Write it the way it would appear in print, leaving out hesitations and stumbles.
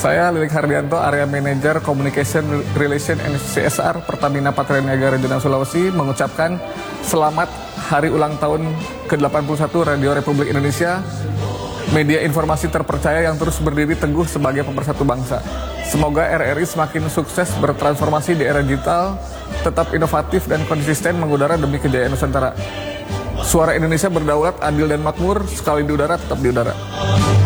Saya Lilik Hardianto, Area Manager Communication Relation and CSR Pertamina Patraniaga Regional Sulawesi mengucapkan selamat hari ulang tahun ke-81 Radio Republik Indonesia, media informasi terpercaya yang terus berdiri teguh sebagai pemersatu bangsa. Semoga RRI semakin sukses bertransformasi di era digital, tetap inovatif dan konsisten mengudara demi kejayaan Nusantara. Suara Indonesia berdaulat, adil dan makmur, sekali di udara tetap di udara.